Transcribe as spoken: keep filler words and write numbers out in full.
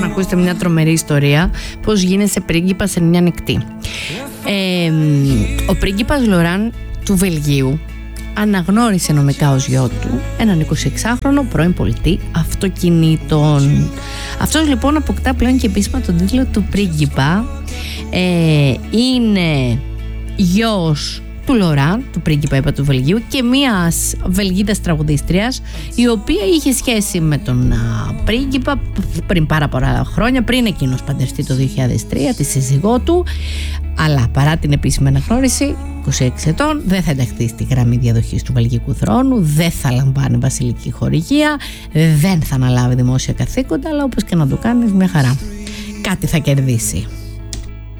να ακούσετε μια τρομερή ιστορία πώς γίνεσαι πρίγκιπα σε μια νυχτή. Ε, ο πρίγκιπας Λοράν του Βελγίου αναγνώρισε νομικά ως γιο του έναν εικοσιεξάχρονο πρώην πολιτή αυτοκινήτων. Αυτός λοιπόν αποκτά πλέον και επίσημα τον τίτλο του πρίγκιπα. Ε, είναι γιος του Λοράν, του πρίγκιπα είπα του Βελγίου, και μιας Βελγίδας τραγουδίστριας, η οποία είχε σχέση με τον α, πρίγκιπα πριν πάρα πολλά χρόνια, πριν εκείνος παντρευτεί το δύο χιλιάδες τρία τη σύζυγό του, αλλά παρά την επίσημη αναγνώριση, είκοσι έξι ετών, δεν θα ενταχθεί στη γραμμή διαδοχής του βελγικού θρόνου, δεν θα λαμβάνει βασιλική χορηγία, δεν θα αναλάβει δημόσια καθήκοντα, αλλά όπως και να το κάνεις, μια χαρά κάτι θα κερδίσει.